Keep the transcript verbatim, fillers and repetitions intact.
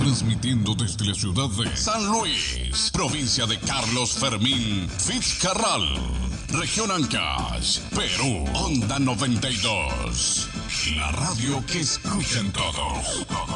transmitiendo desde la ciudad de San Luis, provincia de Carlos Fermín Fitzcarral, región Ancash, Perú. Onda noventa y dos, la radio que escuchan todos.